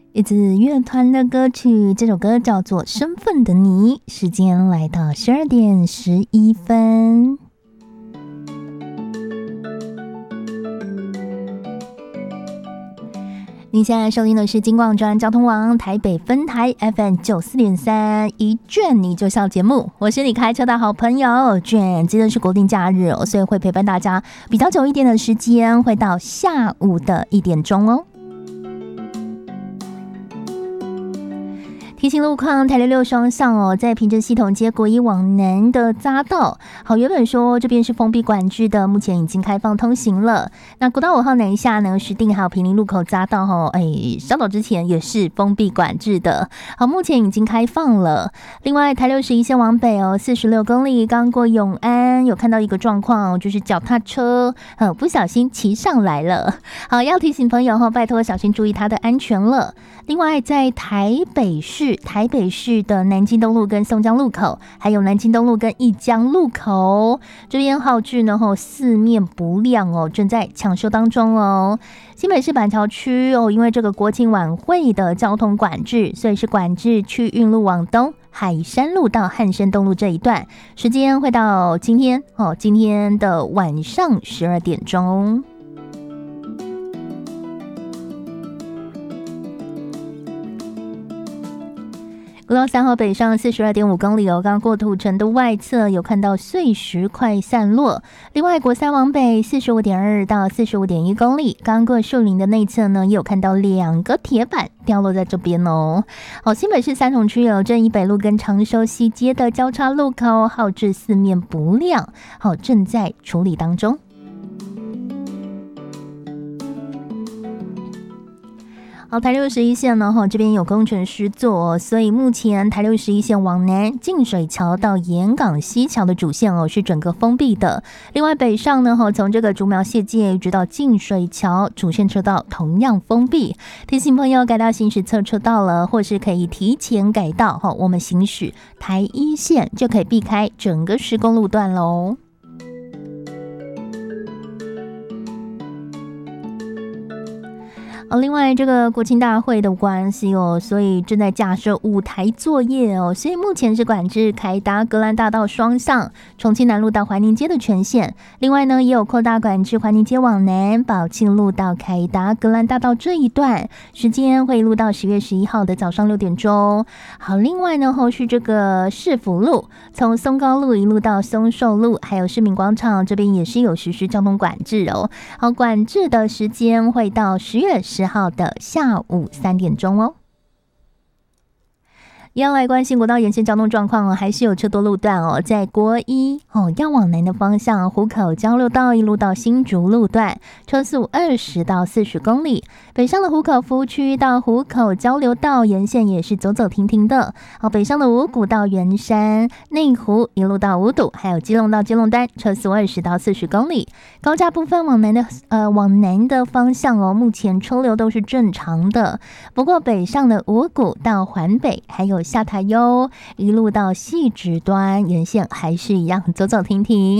一支乐团的歌曲，这首歌叫做《身份的你》。时间来到12:11。你现在收听的是金广专交通网台北分台 FM 94.3一卷你就笑节目，我是你开车的好朋友卷。今天是国定假日哦，所以会陪伴大家比较久一点的时间，会到下午的1点钟哦。提醒路况，台6双向哦，在平镇系统街国一往南的匝道，好，原本说这边是封闭管制的，目前已经开放通行了。那国道5号南下呢，石碇还有平林路口匝道哦，稍早之前也是封闭管制的，好，目前已经开放了。另外，台61线往北哦，46公里，刚过永安，有看到一个状况，就是脚踏车不小心骑上来了，好，要提醒朋友拜托小心注意它的安全了。另外，在台北市的南京东路跟松江路口，还有南京东路跟一江路口这边号志呢四面不亮哦，正在抢修当中哦。新北市板桥区哦，因为这个国庆晚会的交通管制，所以是管制去运路往东，海山路到汉生东路这一段，时间会到今天的晚上12点钟。国道3号北上42.5公里哦，刚过土城的外侧有看到碎石块散落。另外，国3往北45.2到45.1公里，刚过树林的内侧呢，也有看到2个铁板掉落在这边哦。好，新北市三重区有正义北路跟长寿西街的交叉路口，号志四面不亮，好，正在处理当中。好，台61线呢，这边有工程师做，所以目前台61线往南净水桥到盐港西桥的主线是整个封闭的。另外北上呢，从这个竹苗谢界直到净水桥主线车道同样封闭。提醒朋友改道行驶侧车道了，或是可以提前改道，我们行驶台1线就可以避开整个施工路段喽。另外这个国庆大会的关系所以正在架设舞台作业所以目前是管制凯达格兰大道双向重庆南路到怀宁街的全线。另外呢，也有扩大管制怀宁街往南宝庆路到凯达格兰大道这一段，时间会录到10月11号的早上6点钟。好，另外呢，后续这个市府路从松高路一路到松寿路还有市民广场这边也是有实施交通管制好，管制的时间会到10月10号的下午3点钟哦。要来关心国道沿线交通状况还是有车多路段在国一要往南的方向，湖口交流道一路到新竹路段，车速20到40公里。北上的湖口服务区到湖口交流道沿线也是走走停停的。北上的五股到圆山、内湖一路到五堵，还有基隆到基隆端，车速20到40公里。高架部分往南的方向目前车流都是正常的。不过北上的五股到环北还有下台一路到汐止端沿线还是一样走走停停。